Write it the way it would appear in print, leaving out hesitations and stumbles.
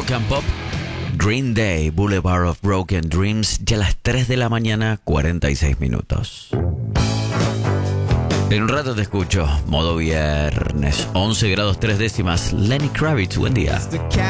Rock and Pop. Green Day, Boulevard of Broken Dreams, ya a las 3 de la mañana, 46 minutos. En un rato te escucho, modo viernes, 11 grados 3 décimas, Lenny Kravitz, buen día.